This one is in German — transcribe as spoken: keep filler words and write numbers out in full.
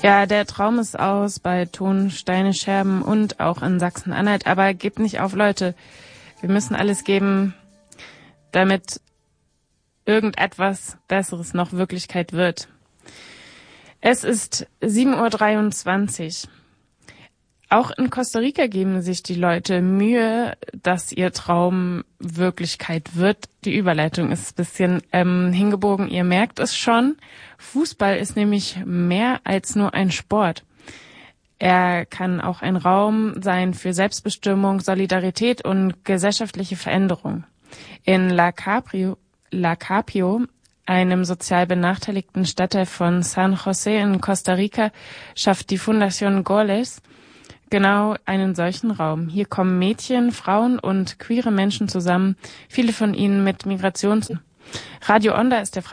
Ja, der Traum ist aus bei Ton, Steine, Scherben und auch in Sachsen-Anhalt. Aber gebt nicht auf, Leute. Wir müssen alles geben, damit irgendetwas Besseres noch Wirklichkeit wird. Es ist sieben Uhr dreiundzwanzig. Auch in Costa Rica geben sich die Leute Mühe, dass ihr Traum Wirklichkeit wird. Die Überleitung ist ein bisschen ähm, hingebogen, ihr merkt es schon. Fußball ist nämlich mehr als nur ein Sport. Er kann auch ein Raum sein für Selbstbestimmung, Solidarität und gesellschaftliche Veränderung. In La Caprio, La Capio, einem sozial benachteiligten Stadtteil von San José in Costa Rica, schafft die Fundación Goles genau einen solchen Raum. Hier kommen Mädchen, Frauen und queere Menschen zusammen, viele von ihnen mit Migrations... Radio Onda ist der